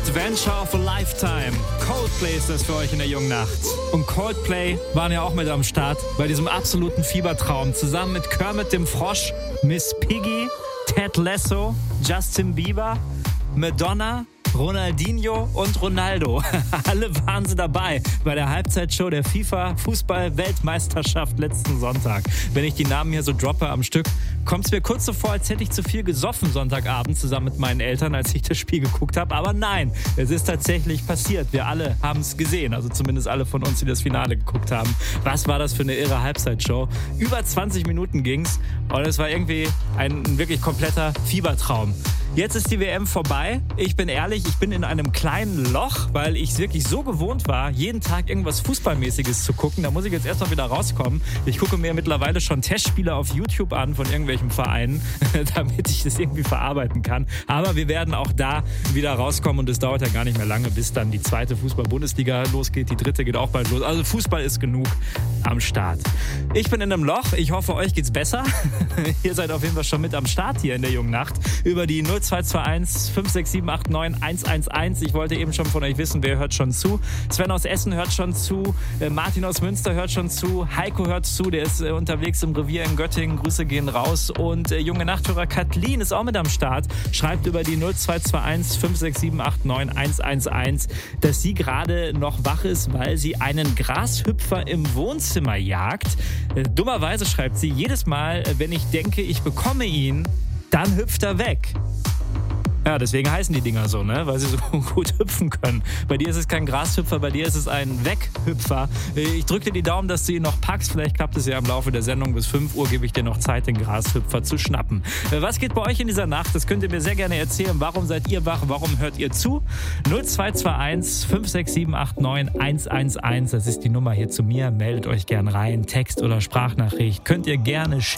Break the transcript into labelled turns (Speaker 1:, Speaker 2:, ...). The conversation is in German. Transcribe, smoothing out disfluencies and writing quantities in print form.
Speaker 1: Adventure of a Lifetime. Coldplay ist das für euch in der jungen Nacht. Und Coldplay waren ja auch mit am Start bei diesem absoluten Fiebertraum. Zusammen mit Kermit dem Frosch, Miss Piggy, Ted Lasso, Justin Bieber, Madonna, Ronaldinho und Ronaldo. Alle waren sie dabei bei der Halbzeitshow der FIFA-Fußball-Weltmeisterschaft letzten Sonntag. Wenn ich die Namen hier so droppe am Stück, kommt es mir kurz so vor, als hätte ich zu viel gesoffen Sonntagabend zusammen mit meinen Eltern, als ich das Spiel geguckt habe. Aber nein, es ist tatsächlich passiert. Wir alle haben es gesehen, also zumindest alle von uns, die das Finale geguckt haben. Was war das für eine irre Halbzeitshow? Über 20 Minuten ging's und es war irgendwie ein wirklich kompletter Fiebertraum. Jetzt ist die WM vorbei. Ich bin ehrlich, ich bin in einem kleinen Loch, weil ich es wirklich so gewohnt war, jeden Tag irgendwas Fußballmäßiges zu gucken. Da muss ich jetzt erstmal wieder rauskommen. Ich gucke mir mittlerweile schon Testspiele auf YouTube an von irgendwelchen Vereinen, damit ich das irgendwie verarbeiten kann. Aber wir werden auch da wieder rauskommen und es dauert ja gar nicht mehr lange, bis dann die zweite Fußball-Bundesliga losgeht. Die dritte geht auch bald los. Also Fußball ist genug am Start. Ich bin in einem Loch. Ich hoffe, euch geht's besser. Ihr seid auf jeden Fall schon mit am Start hier in der jungen Nacht über die 0221 56789 111. Ich wollte eben schon von euch wissen, wer hört schon zu. Sven aus Essen hört schon zu. Martin aus Münster hört schon zu. Heiko hört zu. Der ist unterwegs im Revier in Göttingen. Grüße gehen raus. Und junge Nachthörer Kathleen ist auch mit am Start. Schreibt über die 0221 56789 111, dass sie gerade noch wach ist, weil sie einen Grashüpfer im Wohnzimmer jagt. Dummerweise schreibt sie, jedes Mal, wenn ich denke, ich bekomme ihn, dann hüpft er weg. Ja, deswegen heißen die Dinger so, ne? Weil sie so gut hüpfen können. Bei dir ist es kein Grashüpfer, bei dir ist es ein Weghüpfer. Ich drücke dir die Daumen, dass du ihn noch packst. Vielleicht klappt es ja im Laufe der Sendung. Bis 5 Uhr gebe ich dir noch Zeit, den Grashüpfer zu schnappen. Was geht bei euch in dieser Nacht? Das könnt ihr mir sehr gerne erzählen. Warum seid ihr wach? Warum hört ihr zu? 0221 56789 111. Das ist die Nummer hier zu mir. Meldet euch gern rein. Text oder Sprachnachricht könnt ihr gerne schicken.